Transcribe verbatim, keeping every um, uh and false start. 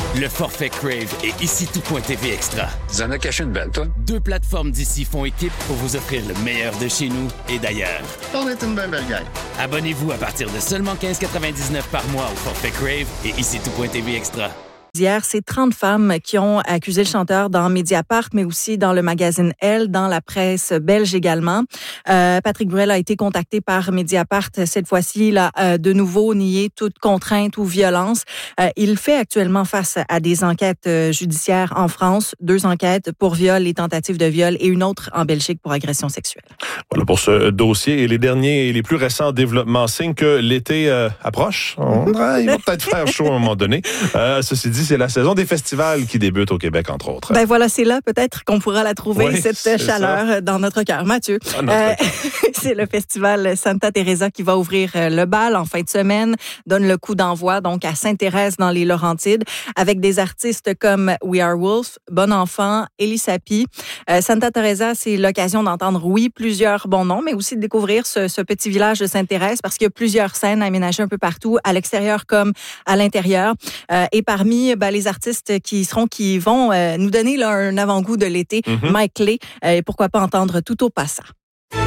Le forfait Crave et ici tout.tv Extra. Tu en as caché une belle, toi? Deux plateformes d'ici font équipe pour vous offrir le meilleur de chez nous et d'ailleurs. On est une belle belle gang. Abonnez-vous à partir de seulement quinze quatre-vingt-dix-neuf par mois au forfait Crave et ici tout.tv Extra. Hier, c'est trente femmes qui ont accusé le chanteur dans Mediapart, mais aussi dans le magazine Elle, dans la presse belge également. Euh, Patrick Bruel a été contacté par Mediapart. Cette fois-ci, il a euh, de nouveau nié toute contrainte ou violence. Euh, il fait actuellement face à des enquêtes euh, judiciaires en France, deux enquêtes pour viol et tentative de viol et une autre en Belgique pour agression sexuelle. Voilà pour ce dossier et les derniers et les plus récents développements signent que l'été euh, approche. On, il va peut-être faire chaud à un moment donné. Euh, ceci dit, c'est la saison des festivals qui débute au Québec, entre autres. Ben voilà, c'est là peut-être qu'on pourra la trouver, oui, cette chaleur ça. Dans notre cœur. Mathieu, ah, notre euh, c'est le festival Santa Teresa qui va ouvrir le bal en fin de semaine, donne le coup d'envoi donc à Sainte-Thérèse dans les Laurentides, avec des artistes comme We Are Wolf, Bon Enfant, Elie Sapi. Euh, Santa Teresa, c'est l'occasion d'entendre, oui, plusieurs bons noms, mais aussi de découvrir ce, ce petit village de Sainte-Thérèse parce qu'il y a plusieurs scènes aménagées un peu partout, à l'extérieur comme à l'intérieur. Euh, et parmi ben, les artistes qui seront, qui vont euh, nous donner là, un avant-goût de l'été, mm-hmm. Mike Lay, euh, et pourquoi pas entendre Tout au passant.